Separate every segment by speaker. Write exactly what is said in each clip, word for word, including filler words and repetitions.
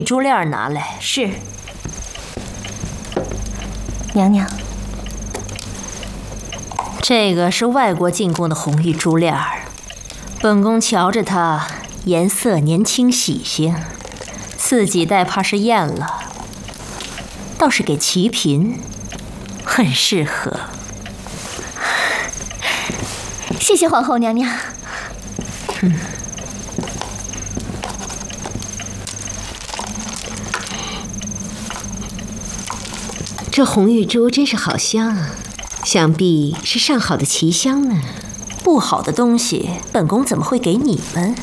Speaker 1: 珠链拿来。是。
Speaker 2: 娘娘，
Speaker 1: 这个是外国进贡的红玉珠链儿，本宫瞧着它颜色年轻喜庆，自己戴怕是艳了，倒是给齐嫔，很适合。
Speaker 2: 谢谢皇后娘娘。
Speaker 1: 嗯。这红玉珠真是好香啊，想必是上好的奇香呢。不好的东西，本宫怎么会给你们？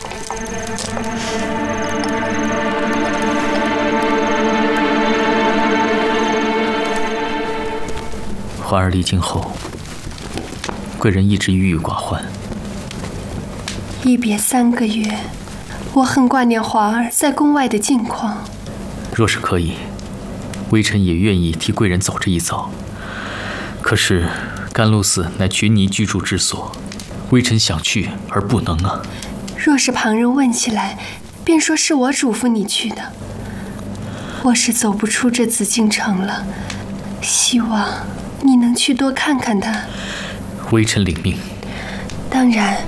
Speaker 3: 华儿离京后，贵人一直郁郁寡欢。
Speaker 4: 一别三个月，我很挂念华儿在宫外的近况。
Speaker 3: 若是可以，微臣也愿意替贵人走这一遭。可是甘露寺乃群尼居住之所，微臣想去而不能啊。
Speaker 4: 若是旁人问起来，便说是我嘱咐你去的。我是走不出这紫禁城了，希望你能去多看看他。
Speaker 3: 微臣领命。
Speaker 4: 当然，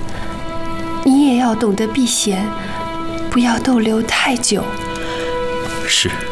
Speaker 4: 你也要懂得避嫌，不要逗留太久。
Speaker 3: 是。